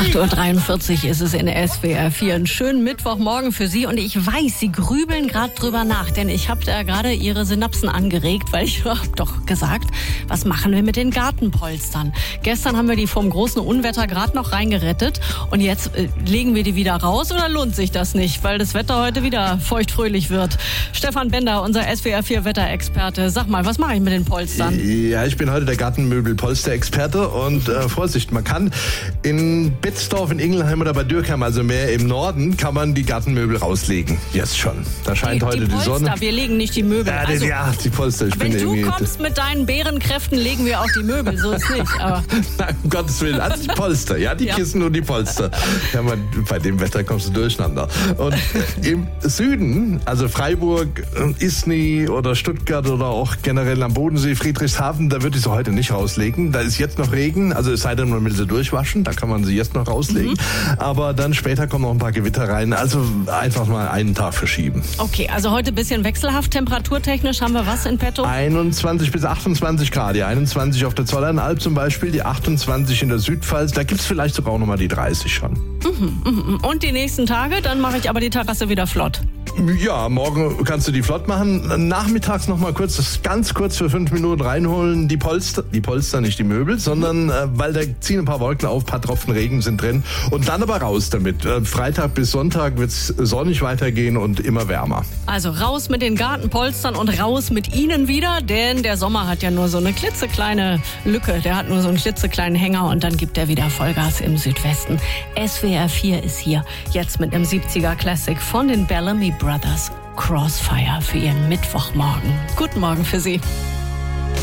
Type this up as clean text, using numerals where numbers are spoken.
8.43 Uhr ist es in SWR 4. Einen schönen Mittwochmorgen für Sie. Und ich weiß, Sie grübeln gerade drüber nach, denn ich habe da gerade Ihre Synapsen angeregt, weil ich habe doch gesagt, was machen wir mit den Gartenpolstern? Gestern haben wir die vom großen Unwetter gerade noch reingerettet und jetzt legen wir die wieder raus oder lohnt sich das nicht, weil das Wetter heute wieder feuchtfröhlich wird? Stefan Bender, unser SWR 4 Wetterexperte. Sag mal, was mache ich mit den Polstern? Ja, ich bin heute der Gartenmöbel-Polster-Experte und Vorsicht, man kann in Betzdorf, in Ingelheim oder bei Dürkheim, also mehr im Norden, kann man die Gartenmöbel rauslegen. Jetzt schon. Da scheint heute die Sonne. Wir legen nicht die Möbel. Ja, die Polster. Wenn du kommst mit deinen Bärenkräften, legen wir auch die Möbel. So ist nicht. Aber nein, um Gottes Willen. Also die Polster, ja, die Kissen und die Polster. Ja, bei dem Wetter kommst du durcheinander. Und im Süden, also Freiburg, Isny oder Stuttgart oder auch generell am Bodensee, Friedrichshafen, da würde ich sie heute nicht rauslegen. Da ist jetzt noch Regen, also es sei denn, man will sie durchwaschen, da kann man sie jetzt noch rauslegen. Aber dann später kommen noch ein paar Gewitter rein, also einfach mal einen Tag verschieben. Okay, also heute ein bisschen wechselhaft. Temperaturtechnisch haben wir was in petto? 21 bis 28 Grad, die 21 auf der Zollernalb zum Beispiel, die 28 in der Südpfalz, da gibt's vielleicht sogar auch nochmal die 30 schon. Und die nächsten Tage, dann mache ich aber die Terrasse wieder flott. Ja, morgen kannst du die flott machen. Nachmittags noch mal ganz kurz für 5 Minuten reinholen. Die Polster, nicht die Möbel, sondern weil da ziehen ein paar Wolken auf, ein paar Tropfen Regen sind drin. Und dann aber raus damit. Freitag bis Sonntag wird's sonnig weitergehen und immer wärmer. Also raus mit den Gartenpolstern und raus mit Ihnen wieder, denn der Sommer hat ja nur so eine klitzekleine Lücke. Der hat nur so einen klitzekleinen Hänger und dann gibt er wieder Vollgas im Südwesten. SWR 4 ist hier, jetzt mit einem 70er Classic von den Bellamy Brothers. Crossfire für Ihren Mittwochmorgen. Guten Morgen für Sie.